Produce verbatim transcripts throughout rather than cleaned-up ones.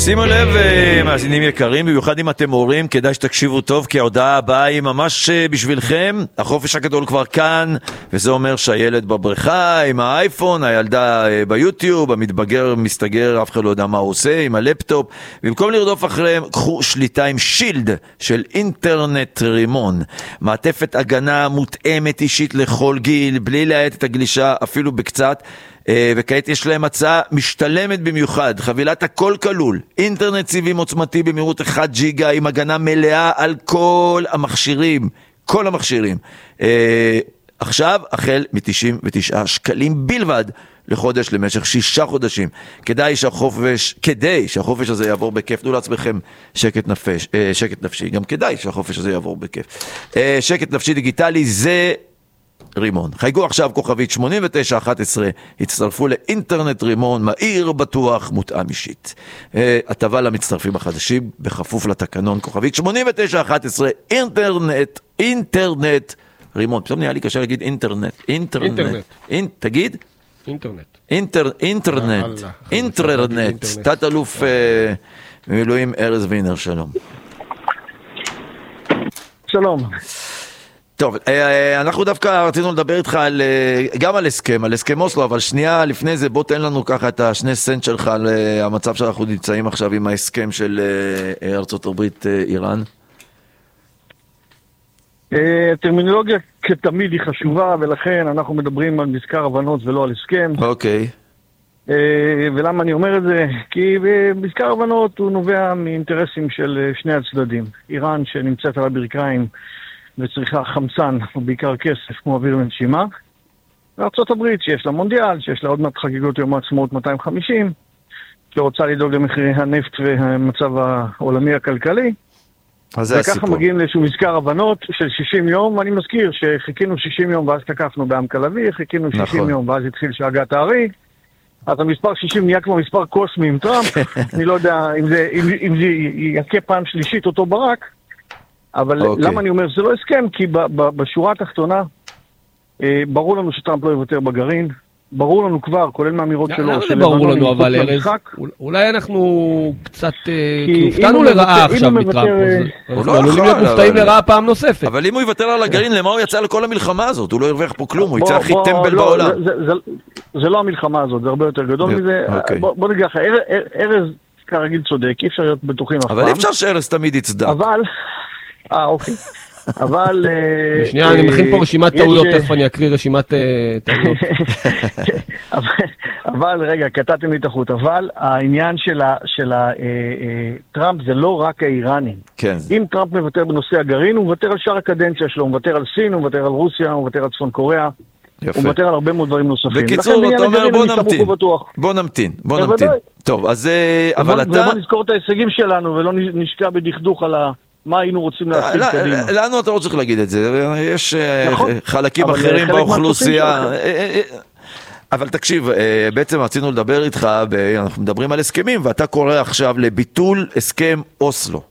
שימו לב, מאזינים יקרים, במיוחד אם אתם הורים, כדאי שתקשיבו טוב, כי ההודעה הבאה היא ממש בשבילכם. החופש הגדול כבר כאן, וזה אומר שהילד בבריכה עם האייפון, הילדה ביוטיוב, המתבגר מסתגר, אף אחד לא יודע מה הוא עושה, עם הלפטופ. במקום לרדוף אחריהם, קחו שליטה עם שילד של אינטרנט רימון. מעטפת הגנה מותאמת אישית לכל גיל, בלי להאט את הגלישה אפילו בקצת. וכעת יש להם הצעה משתלמת במיוחד, חבילת הכל כלול, אינטרנט סיבים עוצמתי במהירות אחד ג'יגה עם הגנה מלאה על כל המכשירים, כל המכשירים. עכשיו החל מ-תשעים ותשעה שקלים בלבד לחודש למשך שישה חודשים. כדאי שהחופש, כדי שהחופש הזה יעבור בכיף, תנו לעצמכם שקט נפש, שקט נפשי, גם כדאי שהחופש הזה יעבור בכיף. שקט נפשי דיגיטלי זה רימון. חייגו עכשיו כוכבית שמונים ותשע אחת עשרה, הצטרפו לאינטרנט רימון, מהיר, בטוח, מותאם אישית. הטבה למצטרפים החדשים, בכפוף לתקנון, כוכבית שמונים ותשע אחת עשרה, אינטרנט, אינטרנט רימון. פתאום נהיה לי קשה להגיד אינטרנט. אינטרנט. אינטרנט. תגיד? אינטרנט. אינטר, אינטרנט. אינטרנט. תת אלוף במילואים ארז וינר, שלום. שלום. טוב, אנחנו דווקא רצינו לדבר איתך על, גם על הסכם, על הסכם אוסלו, אבל שנייה לפני זה בוא תן לנו ככה את השני סנט שלך על המצב שאנחנו נמצאים עכשיו עם ההסכם של ארצות הברית איראן. הטרמינולוגיה כתמיד היא חשובה, ולכן אנחנו מדברים על מזכר הבנות ולא על הסכם. אוקיי. ולמה אני אומר את זה? כי מזכר הבנות הוא נובע מאינטרסים של שני הצדדים. איראן שנמצאת על הברכיים וצריכה חמצן, ובעיקר כסף, כמו אוויר לנשימה. וארצות הברית, שיש לה מונדיאל, שיש לה עוד מעט חגיגות יום העצמאות מאתיים וחמישים, שרוצה לדאוג למחירי הנפט והמצב העולמי הכלכלי. וככה מגיעים לאיזשהו מזכר הבנות של שישים יום, ואני מזכיר שחיכינו שישים יום ואז תקפנו בעמק הלוי, חיכינו שישים נכון. יום ואז התחיל שאגת הארי, אז המספר שישים נהיה כמו מספר קוסמי עם טראמפ, אני לא יודע אם זה, אם, אם זה יקה פעם שלישית אותו ברק, אבל okay. למה אני אומר זה לא הסכם? כי ב- ב- בשורה התחתונה אה, ברור לנו שטראמפ לא יוותר בגרעין, ברור לנו כבר, כולל מהאמירות שלו. למה זה ברור לנו, אבל ארז, אולי אנחנו קצת הופתענו לרעה עכשיו מטראמפ, אנחנו עלולים להיות מופתעים לרעה פעם נוספת. אבל אם הוא יוותר על הגרעין, למה הוא יצא לכל המלחמה הזאת? הוא לא ירוויח פה כלום, הוא יצא הכי טמבל בעולם. זה לא המלחמה הזאת, זה הרבה יותר גדול מזה. בוא נגיד לך, ארז כרגיל צודק, אי אפשר להיות בטוחים אף פעם. אבל אי אפשר שארז תמיד יצדק. אבל, אה אוקיי. אבל... שנייה, אני מכין פה רשימת טעויות, איפה אני אקריא רשימת טעויות. אבל, רגע, קטעתם לי את החוט, אבל העניין של טראמפ זה לא רק האיראנים. אם טראמפ מוותר בנושא הגרעין, הוא מוותר על שאר הקדנציה שלו, הוא מוותר על סין, הוא מוותר על רוסיה, הוא מוותר על צפון קוריאה, הוא מוותר על הרבה מאוד דברים נוספים. בקיצור, אתה אומר, בוא נמתין, בוא נמתין, בוא נמתין. טוב, אז... אבל אתה... ובוא נזכור את ההישגים שלנו, ולא נשקע בדכדוך על ה... מה היינו רוצים להשיג קדימה? לנו אתה לא צריך להגיד את זה, יש חלקים אחרים באוכלוסייה, אבל תקשיב, בעצם רצינו לדבר איתך, אנחנו מדברים על הסכמים, ואתה קורא עכשיו לביטול הסכם אוסלו,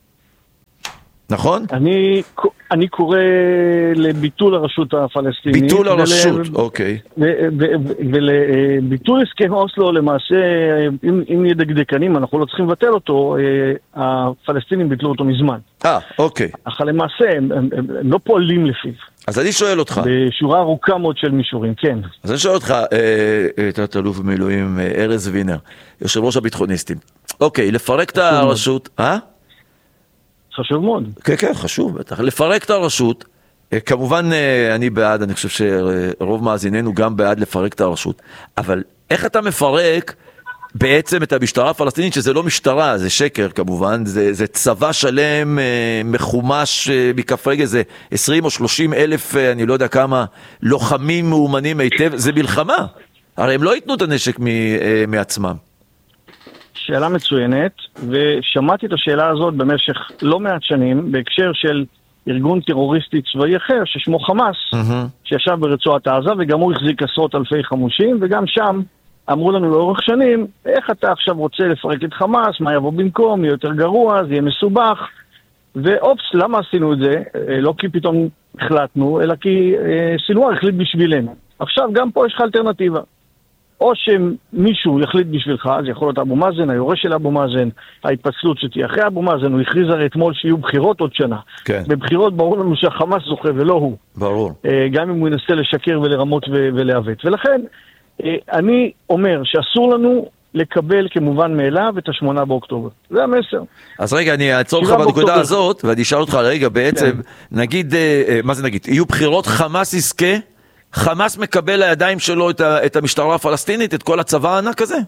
נכון? אני, אני קורא לביטול הרשות הפלסטינית. ביטול הרשות, אוקיי. ולביטול הסכם אוסלו, למעשה, אם, אם נהיה דקדקנים, אנחנו לא צריכים לבטל אותו, הפלסטינים ביטלו אותו מזמן. אה, אוקיי. אך למעשה, הם, הם, הם, הם לא פועלים לפיו. אז אני שואל אותך. בשורה ארוכה מאוד של מישורים, כן. אז אני שואל אותך, תת אלוף במילואים ארז וינר, יושב ראש הביטחוניסטים. אוקיי, לפרק את הרשות, אה? חשוב מאוד. כן, כן, חשוב, בטח. לפרק את הרשות, כמובן אני בעד, אני חושב שרוב מאזיננו גם בעד לפרק את הרשות, אבל איך אתה מפרק בעצם את המשטרה הפלסטינית, שזה לא משטרה, זה שקר כמובן, זה, זה צבא שלם מחומש מכף רגל, זה עשרים או שלושים אלף, אני לא יודע כמה, לוחמים מאומנים היטב, זה מלחמה. הרי הם לא ייתנו את הנשק מעצמם. שאלה מצוינת, ושמעתי את השאלה הזאת במשך לא מעט שנים, בהקשר של ארגון טרוריסטי צבאי אחר, ששמו חמאס, mm-hmm. שישב ברצועת עזה, וגם הוא החזיק עשרות אלפי חמושים, וגם שם אמרו לנו לאורך שנים, איך אתה עכשיו רוצה לפרק את חמאס, מה יבוא במקום, יהיה יותר גרוע, זה יהיה מסובך, ואופס, למה עשינו את זה? לא כי פתאום החלטנו, אלא כי סינואר החליט בשבילנו. עכשיו גם פה יש לך אלטרנטיבה. או שמישהו יחליט בשבילך, זה יכול להיות אבו מאזן, היורש של אבו מאזן, ההתפצלות שתהיה אחרי אבו מאזן, הוא הכריז הרי אתמול שיהיו בחירות עוד שנה. כן. בבחירות ברור לנו שהחמאס זוכה ולא הוא. ברור. גם אם הוא ינסה לשקר ולרמות ולהוות. ולכן, אני אומר שאסור לנו לקבל כמובן מאליו את השמונה באוקטובר. זה המסר. אז רגע, אני אעצור לך בנקודה הזאת, ואני אשאל אותך רגע, בעצם, נגיד, מה זה נגיד, יהיו בחירות, חמאס יזכה, חמאס מקבל לידיים שלו את, ה, את המשטרה הפלסטינית, את כל הצבא הענק הזה?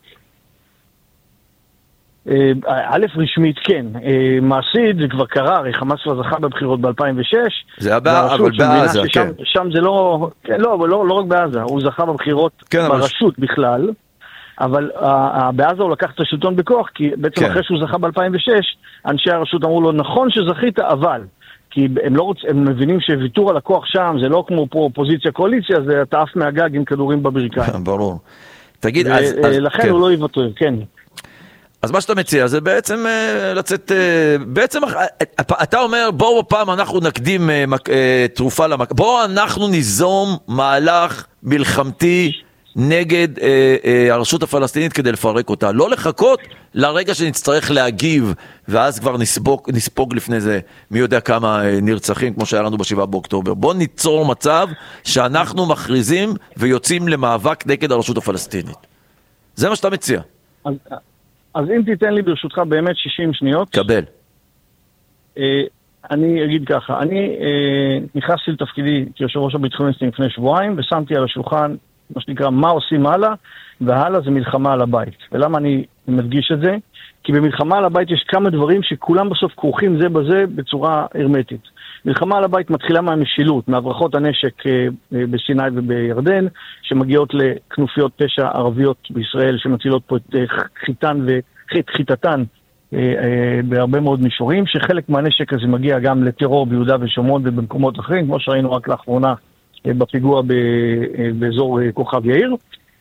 א', רשמית כן. מעשית זה כבר קרה, הרי חמאס כבר זכה בבחירות ב-אלפיים ושש. זה היה בא, אבל בעזה, ששם, כן. שם זה לא, כן, לא, לא, לא רק בעזה, הוא זכה בבחירות כן, ברשות אבל... בכלל, אבל בעזה הוא לקח את השלטון בכוח, כי בעצם כן. אחרי שהוא זכה ב-אלפיים ושש, אנשי הרשות אמרו לו, נכון שזכית, אבל... כי הם לא רוצ... הם מבינים שוויתור על הכוח שם, זה לא כמו פה אופוזיציה קואליציה, זה אתה עף מהגג עם כדורים בברכיים. ברור. תגיד, ו- אז... אז לכן כן. הוא לא יוותר, כן. אז מה שאתה מציע זה בעצם uh, לצאת... Uh, בעצם uh, אתה אומר, בואו פעם אנחנו נקדים uh, uh, תרופה למק... בואו אנחנו ניזום מהלך מלחמתי נגד uh, uh, הרשות הפלסטינית כדי לפרק אותה. לא לחכות לרגע שנצטרך להגיב, ואז כבר נספוג, נספוג לפני זה מי יודע כמה uh, נרצחים, כמו שהיה לנו בשבעה באוקטובר. בואו ניצור מצב שאנחנו מכריזים ויוצאים למאבק נגד הרשות הפלסטינית. זה מה שאתה מציע. אז, אז אם תיתן לי ברשותך באמת שישים שניות. קבל. Uh, אני אגיד ככה, אני uh, נכנסתי לתפקידי כיושב ראש הביטחוניסטים לפני שבועיים, ושמתי על השולחן מה שנקרא, מה עושים הלאה, והלאה זה מלחמה על הבית. ולמה אני מדגיש את זה? כי במלחמה על הבית יש כמה דברים שכולם בסוף כרוכים זה בזה בצורה הרמטית. מלחמה על הבית מתחילה מהמשילות, מהברחות הנשק בסיני ובירדן, שמגיעות לכנופיות פשע ערביות בישראל, שמצילות פה את חיתן וחיתתן בהרבה מאוד מישורים, שחלק מהנשק הזה מגיע גם לטרור ביהודה ושומרון ובמקומות אחרים, כמו שראינו רק לאחרונה, בפיגוע באזור כוכב יאיר,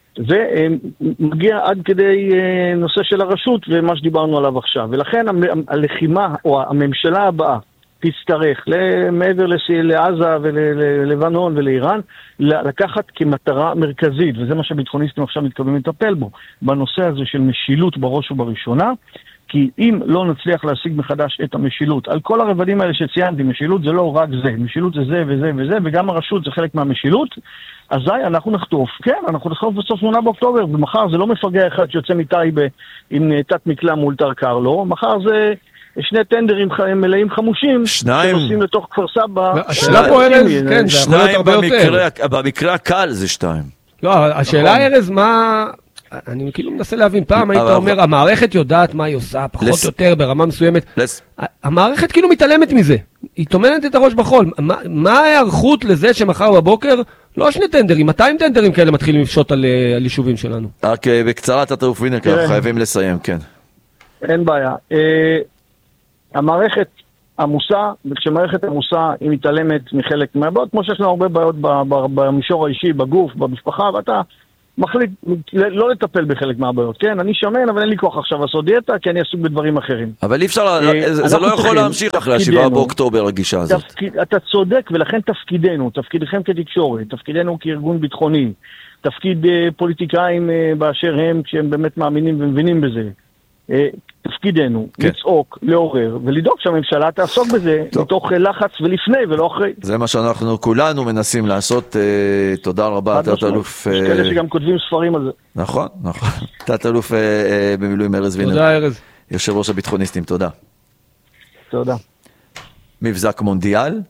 ומגיע עד כדי נושא של הרשות ומה שדיברנו עליו עכשיו. ולכן הלחימה או הממשלה הבאה תצטרך מעבר לעזה וללבנון ולאיראן לקחת כמטרה מרכזית, וזה מה שהביטחוניסטים עכשיו מתכוונים לטפל בו, בנושא הזה של משילות בראש ובראשונה, כי אם לא נצליח להשיג מחדש את המשילות, על כל הרבדים האלה שציינתי, משילות זה לא רק זה, משילות זה זה וזה וזה, וגם הרשות זה חלק מהמשילות, אזי אנחנו נחטוף, כן, אנחנו נחטוף בסוף שמונה באוקטובר, ומחר זה לא מפגע אחד שיוצא מטייבה עם תת מקלע מול תרקר, לא, מחר זה שני טנדרים מלאים חמושים, שניים, שנוסעים לתוך כפר סבא, השאלה פה ארז, כן, שניים במקרה הקל זה שתיים. לא, השאלה ארז, מה... אני כאילו מנסה להבין, פעם היית אומר, המערכת יודעת מה היא עושה, פחות או יותר, ברמה מסוימת. המערכת כאילו מתעלמת מזה. היא תומנת את הראש בחול. מה ההיערכות לזה שמחר בבוקר, לא שני טנדרים, מאתיים טנדרים כאלה מתחילים לפשוט על יישובים שלנו? רק בקצרה, תת-אלוף וינר, חייבים לסיים, כן. אין בעיה. המערכת עמוסה, וכשמערכת עמוסה היא מתעלמת מחלק מהבעיות, כמו שיש לנו הרבה בעיות במישור האישי, בגוף, במשפחה, ואתה מחליט לא לטפל בחלק מהבעיות, כן? אני שמן, אבל אין לי כוח עכשיו לעשות דיאטה, כי אני עסוק בדברים אחרים. אבל אי אפשר, זה לא יכול להמשיך אחרי השבעה באוקטובר הגישה הזאת. אתה צודק, ולכן תפקידנו, תפקידכם כתקשורת, תפקידנו כארגון ביטחוני, תפקיד פוליטיקאים באשר הם, כשהם באמת מאמינים ומבינים בזה. תפקידנו, לצעוק, לעורר, ולדאוג שהממשלה תעסוק בזה מתוך לחץ ולפני ולא אחרי. זה מה שאנחנו כולנו מנסים לעשות. תודה רבה, תת-אלוף. יש כאלה שגם כותבים ספרים על זה. נכון, נכון. תת-אלוף במילואים ארז וינר. תודה, ארז. יושב ראש הביטחוניסטים, תודה. תודה. מבזק מונדיאל,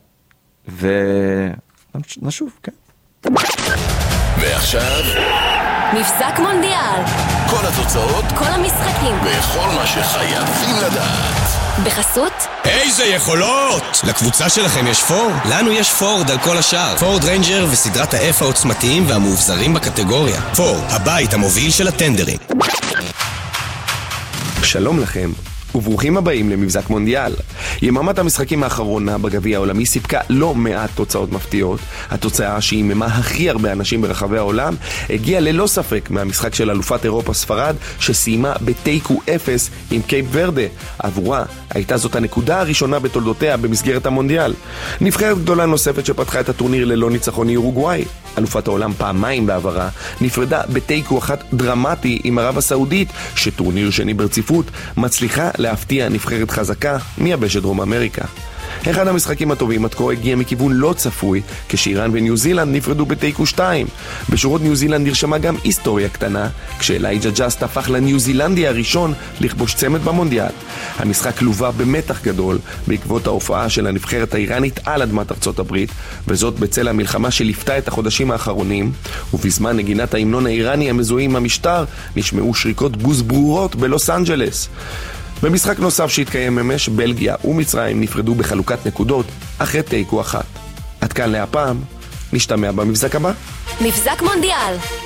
ונשוב, כן. ועכשיו... מבזק מונדיאל. כל התוצאות, כל המשחקים, וכל מה שחייבים לדעת. בחסות? איזה יכולות! לקבוצה שלכם יש פורד? לנו יש פורד על כל השאר. פורד ריינג'ר וסדרת ה-F העוצמתיים והמאובזרים בקטגוריה. פורד, הבית המוביל של הטנדרים. שלום לכם. וברוכים הבאים למבזק מונדיאל. יממת המשחקים האחרונה בגביע העולמי סיפקה לא מעט תוצאות מפתיעות. התוצאה שהיממה הכי הרבה אנשים ברחבי העולם הגיעה ללא ספק מהמשחק של אלופת אירופה ספרד, שסיימה בתיקו אפס עם קייפ ורדה. עבורה הייתה זאת הנקודה הראשונה בתולדותיה במסגרת המונדיאל. נבחרת גדולה נוספת שפתחה את הטורניר ללא ניצחון היא אורוגוואי. אלופת העולם פעמיים בעברה, נפרדה בתיקו אחת דרמטי עם ערב הסעודית, שטורניר שני ברציפות מצליחה להפתיע נבחרת חזקה מיבשת דרום אמריקה. אחד המשחקים הטובים עד כה הגיע מכיוון לא צפוי, כשאיראן וניו זילנד נפרדו בתיקו שתיים. בשורות ניו זילנד נרשמה גם היסטוריה קטנה, כשאלייג'ה ג'אסט הפך לניו זילנדי הראשון לכבוש צמד במונדיאל. המשחק לווה במתח גדול בעקבות ההופעה של הנבחרת האיראנית על אדמת ארצות הברית, וזאת בצל המלחמה שליפתה את החודשים האחרונים, ובזמן נגינת ההמנון האיראני המזוהה עם המשטר נשמעו שריקות בוז ברורות בלוס אנג'לס. במשחק נוסף שהתקיים ממש, בלגיה ומצרים נפרדו בחלוקת נקודות אחרי תיקו אחת. עד כאן להפעם, נשתמע במבזק הבא. מבזק מונדיאל